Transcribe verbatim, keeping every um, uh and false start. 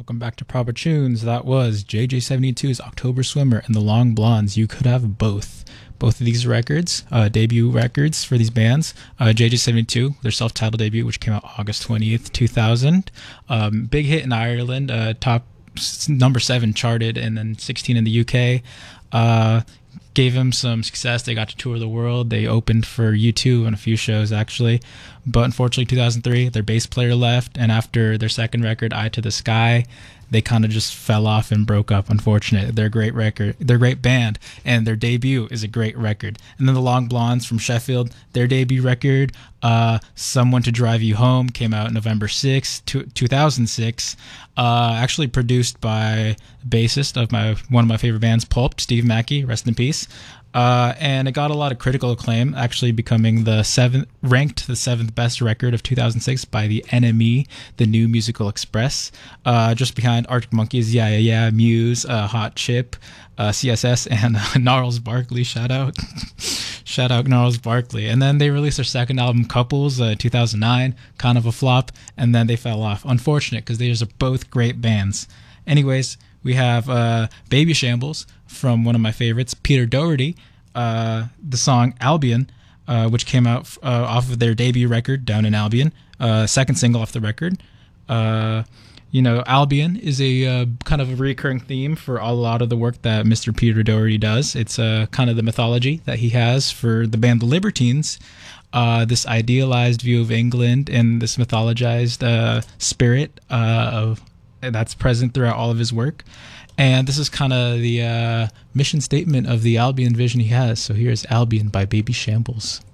welcome back to Proper Tunes. That was J J seventy-two's October Swimmer and the Long Blondes. You could have both. Both of these records, uh, debut records for these bands. Uh, J J seventy-two, their self-titled debut, which came out August twentieth, two thousand. Um, big hit in Ireland, uh, top number seven charted, and then sixteen in the U K. Uh, gave them some success. They got to tour the world. They opened for U two on a few shows, actually. But unfortunately, two thousand three, their bass player left, and after their second record, Eye to the Sky, they kind of just fell off and broke up. Unfortunate. They're a great record. They're a great band, and their debut is a great record. And then the Long Blondes from Sheffield, their debut record, uh, Someone to Drive You Home, came out November sixth, two thousand six. Uh, actually produced by bassist of my one of my favorite bands, Pulp, Steve Mackey, rest in peace. Uh, and it got a lot of critical acclaim, actually becoming the seventh, ranked the seventh best record of two thousand six by the N M E, the New Musical Express, uh, just behind Arctic Monkeys, Yeah Yeah Yeah, Muse, uh, Hot Chip, uh, C S S, and uh, Gnarls Barkley. Shout out, shout out Gnarls Barkley. And then they released their second album, Couples, uh, two thousand nine, kind of a flop, and then they fell off. Unfortunate, because these are both great bands. Anyways, we have uh, Baby Shambles from one of my favorites, Peter Doherty, uh, the song Albion, uh, which came out uh, off of their debut record, Down in Albion, uh, second single off the record. Uh, you know, Albion is a uh, kind of a recurring theme for a lot of the work that Mister Peter Doherty does. It's uh, kind of the mythology that he has for the band The Libertines, uh, this idealized view of England and this mythologized uh, spirit uh, of that's present throughout all of his work. And this is kind of the uh, mission statement of the Albion vision he has. So here's Albion by Baby Shambles.